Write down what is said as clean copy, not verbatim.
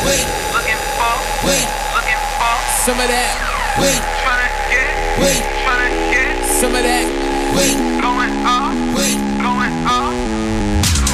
wait, looking for, wait, looking for, some of that, wait, tryna get, wait, tryna get, some of that.